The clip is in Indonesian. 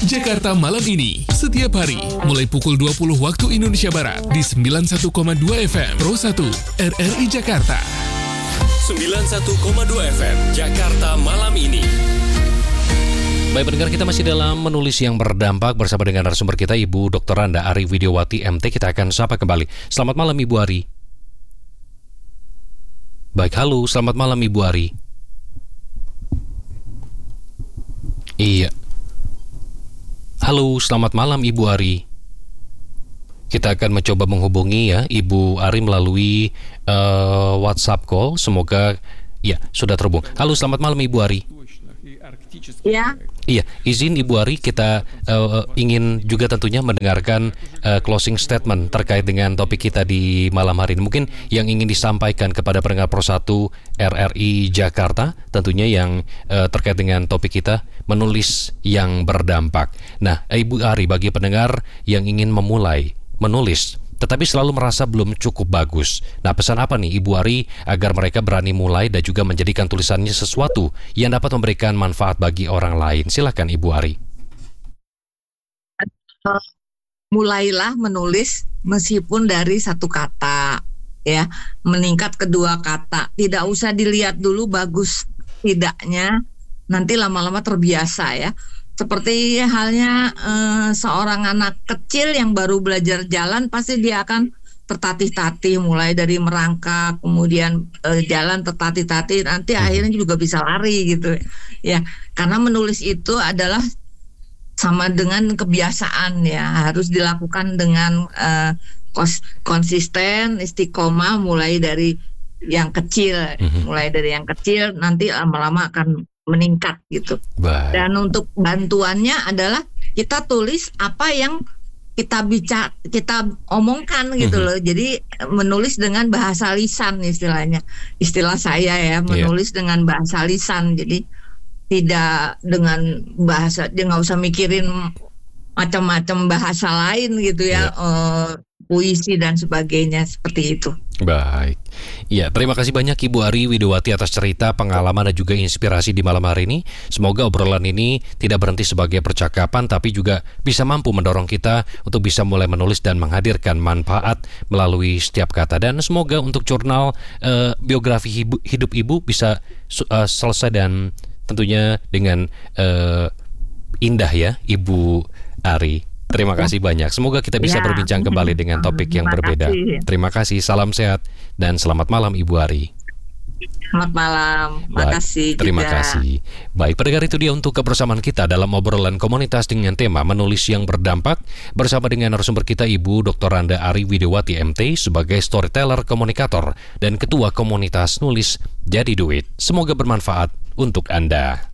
Jakarta Malam Ini, setiap hari, mulai pukul 20 waktu Indonesia Barat, di 91,2 FM, Pro 1, RRI Jakarta. 91,2 FM, Jakarta Malam Ini. Baik pendengar, kita masih dalam menulis yang berdampak bersama dengan narasumber kita, Ibu Dr. Randa Ari Widiawati MT. Kita akan sapa kembali. Selamat malam Ibu Ari. Baik, halo, selamat malam Ibu Ari. Iya. Halo, selamat malam Ibu Ari. Kita akan mencoba menghubungi ya Ibu Ari melalui WhatsApp call. Semoga ya sudah terhubung. Halo, selamat malam Ibu Ari. Ya. Iya, izin Ibu Ari, kita ingin juga tentunya mendengarkan closing statement terkait dengan topik kita di malam hari ini. Mungkin yang ingin disampaikan kepada pendengar Pro 1 RRI Jakarta, tentunya yang terkait dengan topik kita, menulis yang berdampak. Nah, Ibu Ari, bagi pendengar yang ingin memulai menulis tetapi selalu merasa belum cukup bagus. Nah, pesan apa nih Ibu Ari agar mereka berani mulai dan juga menjadikan tulisannya sesuatu yang dapat memberikan manfaat bagi orang lain? Silakan Ibu Ari. Mulailah menulis meskipun dari satu kata, ya, meningkat kedua kata. Tidak usah dilihat dulu bagus tidaknya, nanti lama-lama terbiasa ya. Seperti halnya seorang anak kecil yang baru belajar jalan, pasti dia akan tertatih-tatih, mulai dari merangkak, kemudian jalan tertatih-tatih, nanti akhirnya juga bisa lari gitu ya. Karena menulis itu adalah sama dengan kebiasaan ya, harus dilakukan dengan konsisten, istiqomah, mulai dari yang kecil, nanti lama-lama akan meningkat gitu. Baik. Dan untuk bantuannya adalah kita tulis apa yang kita omongkan gitu loh. Jadi menulis dengan bahasa lisan istilahnya. Istilah saya ya, menulis dengan bahasa lisan. Jadi tidak dengan bahasa, dia nggak usah mikirin macam-macam bahasa lain gitu ya. Puisi dan sebagainya, seperti itu. Baik. Ya, terima kasih banyak Ibu Ari Widiawati atas cerita, pengalaman dan juga inspirasi di malam hari ini. Semoga obrolan ini tidak berhenti sebagai percakapan, tapi juga bisa mampu mendorong kita untuk bisa mulai menulis dan menghadirkan manfaat melalui setiap kata. Dan semoga untuk jurnal biografi hidup Ibu bisa selesai dan tentunya dengan indah ya Ibu Ari. Terima kasih banyak. Semoga kita bisa berbincang kembali dengan topik yang berbeda. Terima kasih, salam sehat, dan selamat malam Ibu Ari. Selamat malam, makasih. Terima kasih. Baik, pendengar, itu dia untuk kebersamaan kita dalam obrolan komunitas dengan tema menulis yang berdampak bersama dengan narasumber kita Ibu Dr. Randa Ari Widiawati MT sebagai storyteller, komunikator, dan ketua komunitas nulis jadi duit. Semoga bermanfaat untuk Anda.